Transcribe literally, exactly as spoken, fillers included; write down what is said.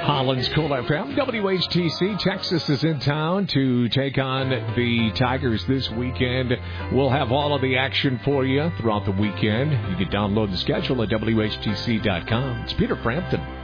Holland's Cool F M, W H T C. Texas is in town to take on the Tigers this weekend. We'll have all of the action for you throughout the weekend. You can download the schedule at W H T C dot com. It's Peter Frampton.